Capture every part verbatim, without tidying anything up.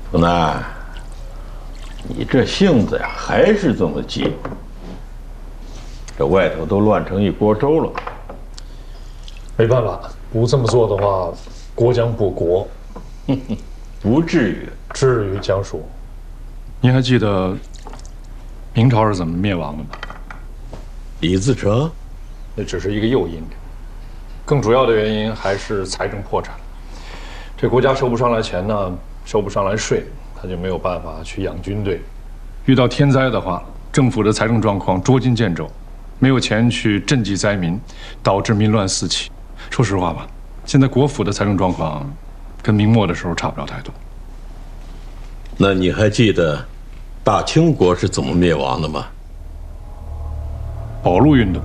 东南，你这性子呀，还是这么急。这外头都乱成一锅粥了。 没办法，不这么做的话，国将不国。 哼哼，不至于。 至于将说。 您还记得明朝是怎么灭亡的吗？ 李自成， 那只是一个诱因，更主要的原因还是财政破产。这国家收不上来钱呢，收不上来税，他就没有办法去养军队。遇到天灾的话，政府的财政状况捉襟见肘，没有钱去赈济灾民，导致民乱四起。说实话吧，现在国府的财政状况跟明末的时候差不了太多。 那你还记得大清国是怎么灭亡的吗？ 保路运动。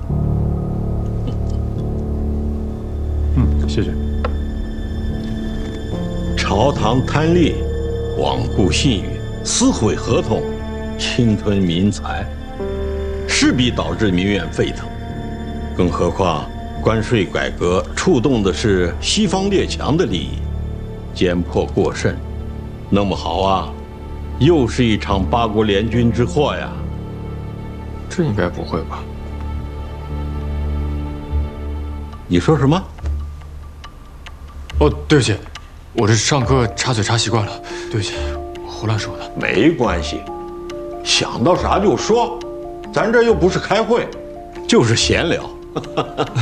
嗯，谢谢。 朝堂贪利，罔顾信誉，撕毁合同，侵吞民财，势必导致民怨沸腾。更何况关税改革触动的是西方列强的利益，奸破过甚，弄不好啊，又是一场八国联军之祸呀。 这应该不会吧？ 你说什么？ 哦，对不起，我这上课插嘴插习惯了，对不起，我胡乱说的。 没关系，想到啥就说，咱这又不是开会，就是闲聊。